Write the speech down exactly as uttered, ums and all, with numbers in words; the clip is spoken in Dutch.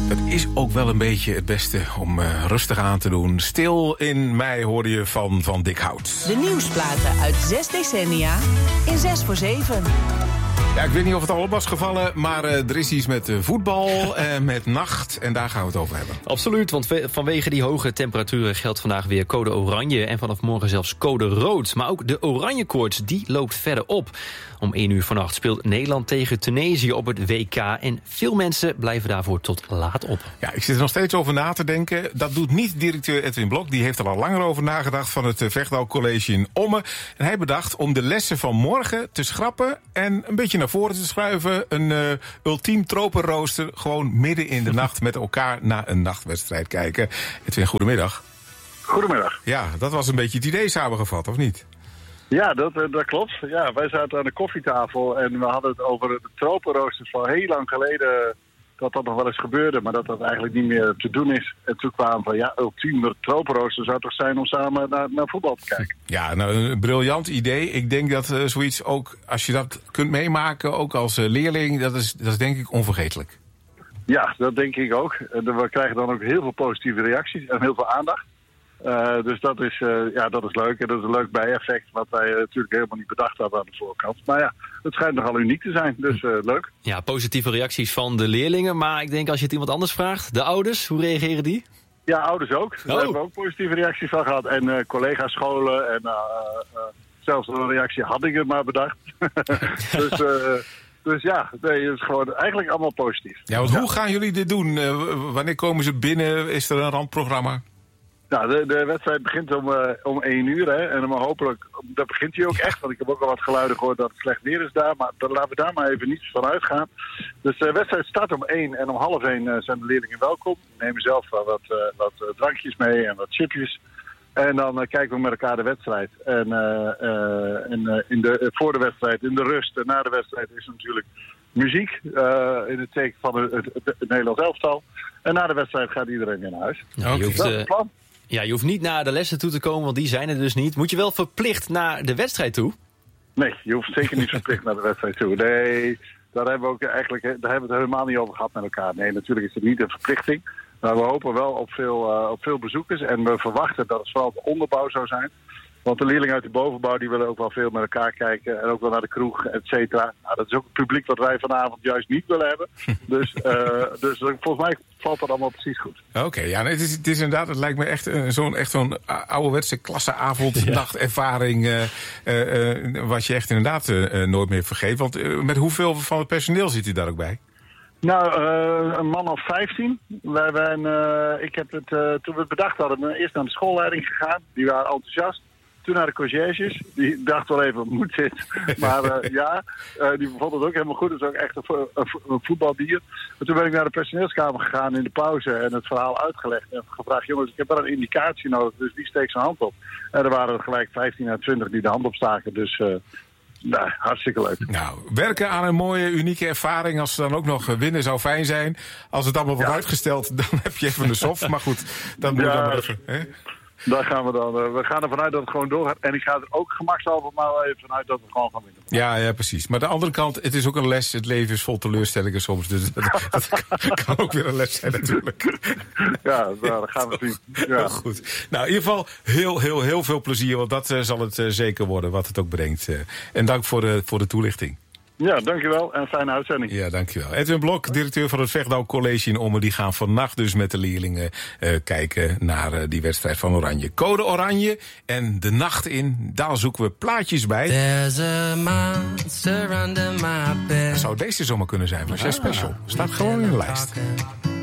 Het is ook wel een beetje het beste om uh, rustig aan te doen. Stil in mei hoorde je van Van Dikhout. De nieuwsplaten uit zes decennia in zes voor zeven. Ja, ik weet niet of het al op was gevallen, maar uh, er is iets met uh, voetbal, uh, met nacht. En daar gaan we het over hebben. Absoluut, want vanwege die hoge temperaturen geldt vandaag weer code oranje. En vanaf morgen zelfs code rood. Maar ook de oranjekoorts, die loopt verder op. Om één uur vannacht speelt Nederland tegen Tunesië op het W K. En veel mensen blijven daarvoor tot laat op. Ja, ik zit er nog steeds over na te denken. Dat doet niet directeur Edwin Blok. Die heeft er al langer over nagedacht van het Vechtdal College in Ommen. En hij bedacht om de lessen van morgen te schrappen en een beetje naar voren te schuiven. Een uh, ultiem tropenrooster. Gewoon midden in de nacht met elkaar naar een nachtwedstrijd kijken. Edwin, goedemiddag. Goedemiddag. Ja, dat was een beetje het idee samengevat, of niet? Ja, dat, dat klopt. Ja, wij zaten aan de koffietafel en we hadden het over de tropenroosters van heel lang geleden. Dat dat nog wel eens gebeurde, maar dat dat eigenlijk niet meer te doen is. En toen kwamen van, ja, ultieme tropenrooster zou toch zijn om samen naar, naar voetbal te kijken. Ja, nou, een briljant idee. Ik denk dat uh, zoiets ook, als je dat kunt meemaken, ook als uh, leerling, dat is, dat is denk ik onvergetelijk. Ja, dat denk ik ook. En we krijgen dan ook heel veel positieve reacties en heel veel aandacht. Uh, dus dat is, uh, ja, dat is leuk. En dat is een leuk bijeffect wat wij uh, natuurlijk helemaal niet bedacht hadden aan de voorkant. Maar ja, het schijnt nogal uniek te zijn. Dus uh, leuk. Ja, positieve reacties van de leerlingen. Maar ik denk als je het iemand anders vraagt, de ouders, hoe reageren die? Ja, ouders ook. Oh. Daar hebben we ook positieve reacties van gehad. En uh, collega's scholen en uh, uh, zelfs een reactie had ik het maar bedacht. dus... Uh, Dus ja, nee, het is gewoon eigenlijk allemaal positief. Ja, want ja. Hoe gaan jullie dit doen? Uh, wanneer komen ze binnen? Is er een randprogramma? Nou, de, de wedstrijd begint om, uh, om één uur. Hè, en dan hopelijk, daar begint hij ook echt. Want ik heb ook al wat geluiden gehoord dat het slecht weer is daar. Maar dan laten we daar maar even niet van uitgaan. Dus de wedstrijd start om één. En om half één uh, zijn de leerlingen welkom. We nemen zelf uh, wat, uh, wat uh, drankjes mee en wat chipjes. En dan uh, kijken we met elkaar de wedstrijd. En, uh, uh, en uh, in de, uh, voor de wedstrijd, in de rust en na de wedstrijd is er natuurlijk muziek. Uh, in het teken van het, het, het, het Nederlands elftal. En na de wedstrijd gaat iedereen weer naar huis. Ja, je hoeft, dat is het plan. Ja, je hoeft niet naar de lessen toe te komen, want die zijn er dus niet. Moet je wel verplicht naar de wedstrijd toe? Nee, je hoeft zeker niet verplicht naar de wedstrijd toe. Nee, daar hebben we ook eigenlijk daar hebben we het helemaal niet over gehad met elkaar. Nee, natuurlijk is het niet een verplichting. Maar we hopen wel op veel, uh, op veel bezoekers. En we verwachten dat het vooral de onderbouw zou zijn. Want de leerlingen uit de bovenbouw die willen ook wel veel met elkaar kijken. En ook wel naar de kroeg, et cetera. Nou, dat is ook het publiek wat wij vanavond juist niet willen hebben. Dus, uh, dus volgens mij valt dat allemaal precies goed. Oké, okay, ja, nee, het, is, het is inderdaad, het lijkt me echt uh, zo'n, echt zo'n ouderwetse klasseavond, ja. nachtervaring. Uh, uh, uh, wat je echt inderdaad uh, nooit meer vergeet. Want uh, met hoeveel van het personeel zit u daar ook bij? Nou, uh, een man of vijftien. Wij, wij, uh, ik heb het, uh, toen we het bedacht hadden, we eerst naar de schoolleiding gegaan. Die waren enthousiast. Toen naar de conciërges. Die dachten wel even, moet dit? Maar uh, ja, uh, die vonden het ook helemaal goed. Het is ook echt een, een, een voetbaldier. Maar toen ben ik naar de personeelskamer gegaan in de pauze en het verhaal uitgelegd. En gevraagd, jongens, ik heb wel een indicatie nodig, dus wie steekt zijn hand op? En er waren er gelijk vijftien à twintig die de hand opstaken. Dus... Uh, Nou, hartstikke leuk. Nou, werken aan een mooie, unieke ervaring. Als ze dan ook nog winnen zou fijn zijn. Als het allemaal wordt ja. uitgesteld, dan heb je even een soft. Maar goed, dat moet ja, dan maar even. Hè? Daar gaan we dan. Uh, we gaan ervan uit dat het gewoon doorgaat. En ik ga er ook gemakshalve maar even vanuit dat we gewoon gaan winnen. Ja, ja, precies. Maar de andere kant, het is ook een les. Het leven is vol teleurstellingen soms. Dus dat, dat kan, kan ook weer een les zijn natuurlijk. Ja, nou, dat gaan we zien. Ja. Heel goed. Nou, in ieder geval heel, heel, heel veel plezier. Want dat uh, zal het uh, zeker worden, wat het ook brengt. Uh, en dank voor de, voor de toelichting. Ja, dankjewel en fijne uitzending. Ja, dankjewel. Edwin Blok, directeur van het Vechtdal College in Ommen. Die gaan vannacht dus met de leerlingen uh, kijken naar uh, die wedstrijd van Oranje. Code Oranje en de nacht in, daar zoeken we plaatjes bij. There's a monster under my bed. Dat zou deze zomaar kunnen zijn van Jazz Special. Staat gewoon in de lijst.